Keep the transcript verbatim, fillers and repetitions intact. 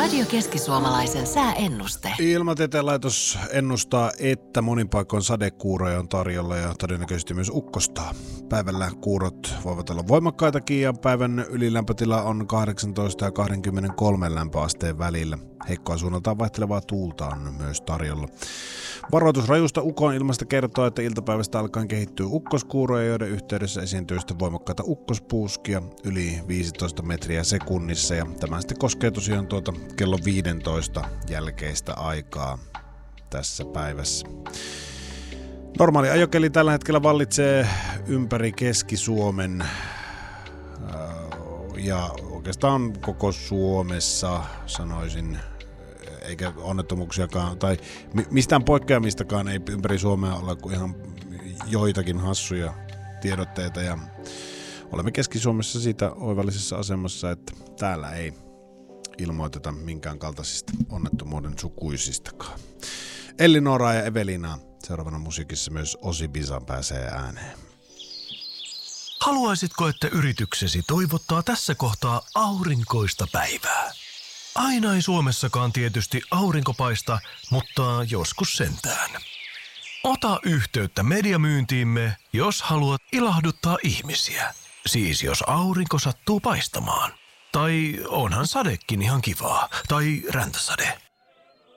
Radio Keski-Suomalaisen sääennuste. Ilmatieteen laitos ennustaa, että monin paikoin sadekuuroja on tarjolla ja todennäköisesti myös ukkosta. Päivällä kuurot voivat olla voimakkaitakin ja päivän ylilämpötila on kahdeksantoista ja kaksikymmentäkolme lämpöasteen välillä. Heikkoa suunnaltaan vaihtelevaa tuulta on myös tarjolla. Varoitus rajusta ukon ilmasta kertoo, että iltapäivästä alkaen kehittyy ukkoskuuroja, joiden yhteydessä esiintyy sitten voimakkaita ukkospuuskia yli viisitoista metriä sekunnissa. Ja tämä sitten koskee tosiaan tuota kello viisitoista jälkeistä aikaa tässä päivässä. Normaali ajokeli tällä hetkellä vallitsee ympäri Keski-Suomen ja oikeastaan koko Suomessa sanoisin, eikä onnettomuuksiakaan tai mistään poikkeamistakaan ei ympäri Suomea olla kuin ihan joitakin hassuja tiedotteita ja olemme Keski-Suomessa siitä oivallisessa asemassa, että täällä ei ilmoiteta minkään kaltaisista onnettomuuden sukuisistakaan. Elinora ja Evelina. Seuraavana musiikissa myös Osi Bisan pääsee ääneen. Haluaisitko, että yrityksesi toivottaa tässä kohtaa aurinkoista päivää? Aina ei Suomessakaan tietysti aurinko paista, mutta joskus sentään. Ota yhteyttä mediamyyntiimme, jos haluat ilahduttaa ihmisiä. Siis jos aurinko sattuu paistamaan. Tai onhan sadekin ihan kivaa. Tai räntäsade.